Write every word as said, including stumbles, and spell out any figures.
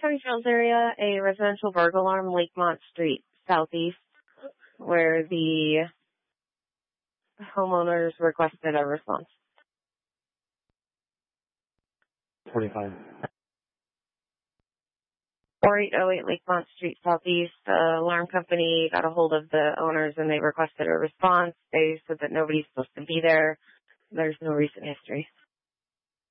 County Trails area, a residential burglar alarm, Lakemont Street, southeast, where the homeowners requested a response. forty-five. forty-eight oh eight Lakemont Street, southeast. The alarm company got a hold of the owners and they requested a response. They said that nobody's supposed to be there. There's no recent history.